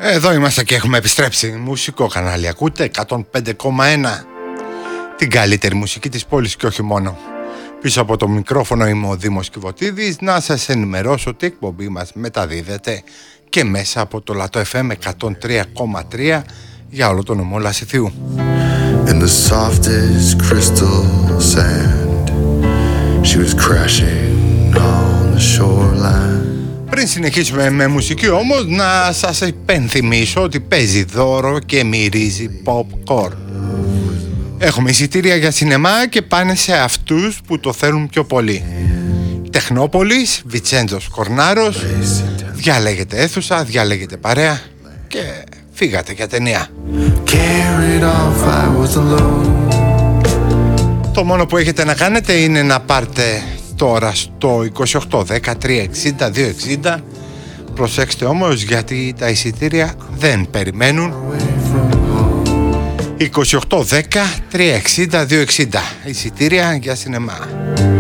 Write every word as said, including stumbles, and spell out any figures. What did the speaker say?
Εδώ είμαστε και έχουμε επιστρέψει. Μουσικό κανάλι ακούτε, εκατόν πέντε κόμμα ένα. Την καλύτερη μουσική της πόλης και όχι μόνο. Πίσω από το μικρόφωνο είμαι ο Δήμος Κιβωτίδης. Να σας ενημερώσω ότι η εκπομπή μας μεταδίδεται και μέσα από το Λατό εφ εμ εκατόν τρία κόμμα τρία για όλο το νομό Λασιθιού. In the softest crystal sand, she was crashing on the shoreline. Πριν συνεχίσουμε με μουσική όμως, να σας υπενθυμίσω ότι παίζει δώρο και μυρίζει popcorn. Έχουμε εισιτήρια για σινεμά και πάνε σε αυτούς που το θέλουν πιο πολύ. Τεχνόπολης, Βιτσέντζος Κορνάρος, διαλέγετε αίθουσα, διαλέγετε παρέα και φύγατε για ταινία. Το μόνο που έχετε να κάνετε είναι να πάρτε τώρα στο είκοσι οκτώ δέκα τριακόσια εξήντα διακόσια εξήντα. Προσέξτε όμως, γιατί τα εισιτήρια δεν περιμένουν. είκοσι οκτώ δέκα τριακόσια εξήντα διακόσια εξήντα εισιτήρια για σινεμά.